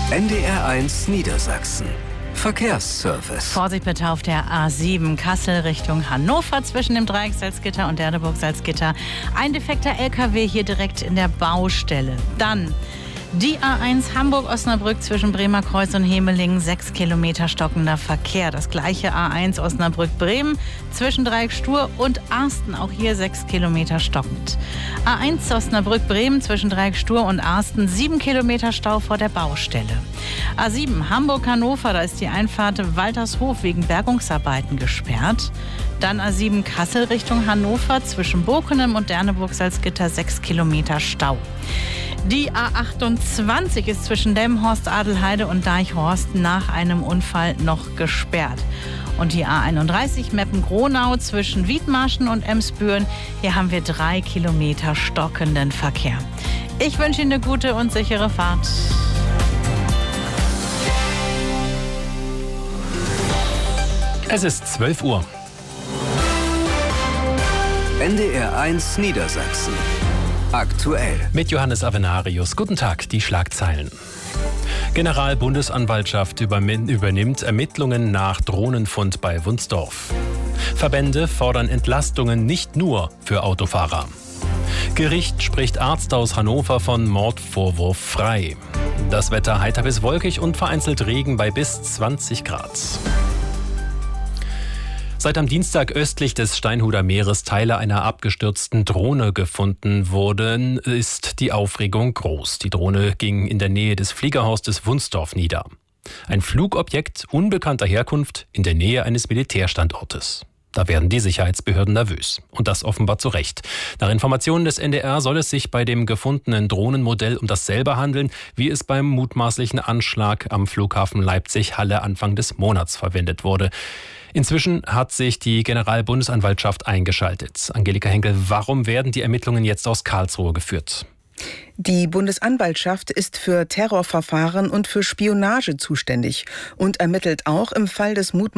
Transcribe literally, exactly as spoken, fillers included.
N D R eins Niedersachsen. Verkehrsservice. Vorsicht bitte auf der A sieben Kassel Richtung Hannover zwischen dem Dreieck Salzgitter und Derneburg-Salzgitter. Ein defekter L K W hier direkt in der Baustelle. Dann die A eins Hamburg-Osnabrück zwischen Bremer Kreuz und Hemelingen, sechs Kilometer stockender Verkehr. Das gleiche A eins Osnabrück-Bremen zwischen Dreieck Stur und Arsten, auch hier sechs Kilometer stockend. A eins Osnabrück-Bremen zwischen Dreieck Stur und Arsten, sieben Kilometer Stau vor der Baustelle. A sieben Hamburg-Hannover, da ist die Einfahrt Waltershof wegen Bergungsarbeiten gesperrt. Dann A sieben Kassel Richtung Hannover zwischen Bokenem und Derneburg-Salzgitter, sechs Kilometer Stau. Die A achtundzwanzig ist zwischen Delmenhorst, Adelheide und Deichhorst nach einem Unfall noch gesperrt. Und die A einunddreißig Meppen-Gronau zwischen Wiedmarschen und Emsbüren, hier haben wir drei Kilometer stockenden Verkehr. Ich wünsche Ihnen eine gute und sichere Fahrt. Es ist zwölf Uhr. N D R eins Niedersachsen. Aktuell. Mit Johannes Avenarius. Guten Tag, die Schlagzeilen. Generalbundesanwaltschaft übernimmt Ermittlungen nach Drohnenfund bei Wunsdorf. Verbände fordern Entlastungen nicht nur für Autofahrer. Gericht spricht Arzt aus Hannover von Mordvorwurf frei. Das Wetter heiter bis wolkig und vereinzelt Regen bei bis zwanzig Grad. Seit am Dienstag östlich des Steinhuder Meeres Teile einer abgestürzten Drohne gefunden wurden, ist die Aufregung groß. Die Drohne ging in der Nähe des Fliegerhorsts Wunsdorf nieder. Ein Flugobjekt unbekannter Herkunft in der Nähe eines Militärstandortes. Da werden die Sicherheitsbehörden nervös. Und das offenbar zu Recht. Nach Informationen des N D R soll es sich bei dem gefundenen Drohnenmodell um dasselbe handeln, wie es beim mutmaßlichen Anschlag am Flughafen Leipzig-Halle Anfang des Monats verwendet wurde. Inzwischen hat sich die Generalbundesanwaltschaft eingeschaltet. Angelika Henkel, warum werden die Ermittlungen jetzt aus Karlsruhe geführt? Die Bundesanwaltschaft ist für Terrorverfahren und für Spionage zuständig und ermittelt auch im Fall des mutmaßlichen